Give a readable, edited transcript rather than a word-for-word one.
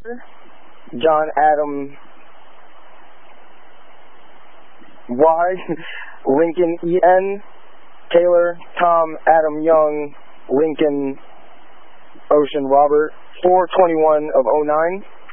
John Adam Y, Lincoln EN, Taylor Tom Adam Young, Lincoln Ocean Robert, 4/21/09.